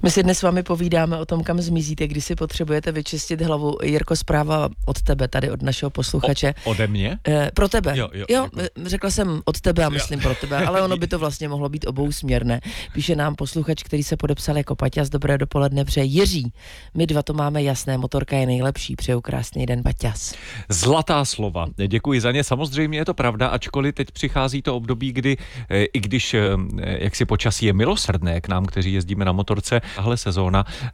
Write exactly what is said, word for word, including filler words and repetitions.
My si dnes s vámi povídáme o tom, kam zmizíte, když si potřebujete vyčistit hlavu. Jirko, zpráva od tebe, tady od našeho posluchače. O, ode mě? E, pro tebe. Jo, jo, jo řekla jsem od tebe a myslím jo. pro tebe, ale ono by to vlastně mohlo být obousměrné. Píše nám posluchač, který se podepsal jako Paťas. Dobré dopoledne, přeje Jiří. My dva to máme jasné, motorka je nejlepší. Přeju krásný den, Paťas. Zlatá slova. Děkuji za ně. Samozřejmě je to pravda, ačkoliv teď přichází to období, kdy i když jaksi počasí je milosrdné k nám, kteří jezdíme na motorce, tahle sezóna